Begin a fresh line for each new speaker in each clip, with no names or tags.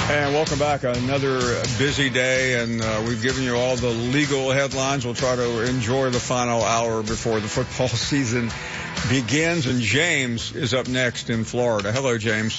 And welcome back. Another busy day, and we've given you all the legal headlines. We'll try to enjoy the final hour before the football season begins. And James is up next in Florida. Hello, James.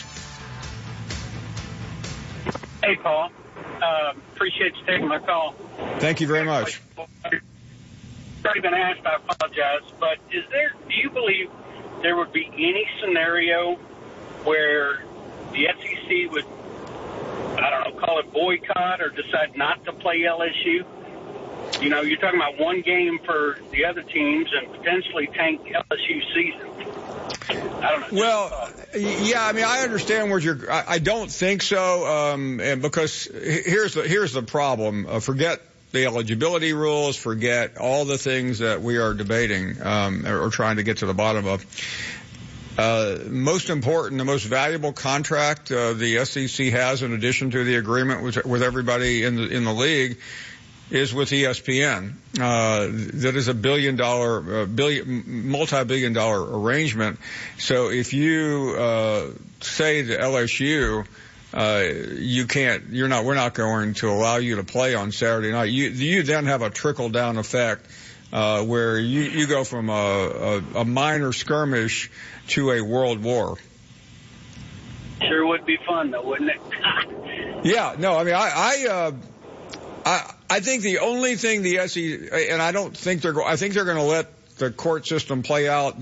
Hey, Paul. Appreciate you taking my call.
Thank you very much.
I've already been asked. I apologize. But do you believe there would be any scenario where the SEC would, I don't know, call it boycott or decide not to play LSU? You know, you're talking about one game for the other teams and potentially tank LSU season. I don't know.
Well, yeah, I mean, I understand where I don't think so, and because here's the problem. Forget the eligibility rules. Forget all the things that we are debating or trying to get to the bottom of. Most important, the most valuable contract the SEC has, in addition to the agreement with everybody in the league, is with ESPN. That is a multi-billion dollar arrangement. So if you say to LSU, we're not going to allow you to play on Saturday night, you then have a trickle down effect where you go from a minor skirmish to a world war.
Sure would be fun, though, wouldn't it?
Yeah, no, I mean, I think the only thing the SEC, and I think they're going to let the court system play out